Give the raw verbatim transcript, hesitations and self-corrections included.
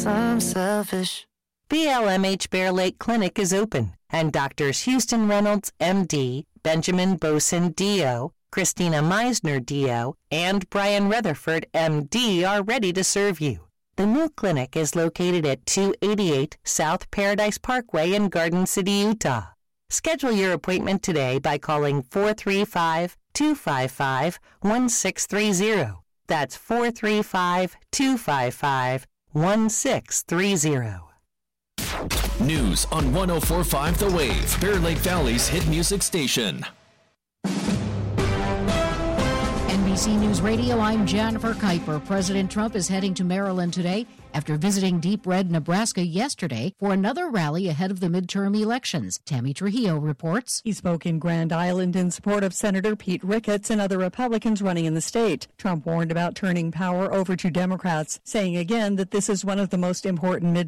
guess I'm selfish. B L M H Bear Lake Clinic is open, and Doctors Houston Reynolds, M D, Benjamin Boson, D O, Christina Meisner, D O, and Brian Rutherford, M D, are ready to serve you. The new clinic is located at two eighty-eight South Paradise Parkway in Garden City, Utah. Schedule your appointment today by calling four three five, two five five, one six three zero. That's four three five, two five five, one six three zero. News on one oh four point five The Wave, Bear Lake Valley's hit music station. N B C News Radio, I'm Jennifer Kuiper. President Trump is heading to Maryland today after visiting Deep Red, Nebraska yesterday for another rally ahead of the midterm elections. Tammy Trujillo reports. He spoke in Grand Island in support of Senator Pete Ricketts and other Republicans running in the state. Trump warned about turning power over to Democrats, saying again that this is one of the most important midterm